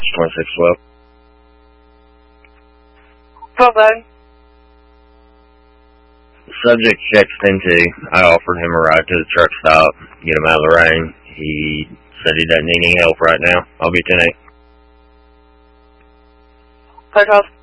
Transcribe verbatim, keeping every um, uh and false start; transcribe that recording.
twenty-six twelve. twelve eleven. The subject checks into. I offered him a ride to the truck stop, get him out of the rain. He said he doesn't need any help right now. I'll be ten eight. twelve twelve.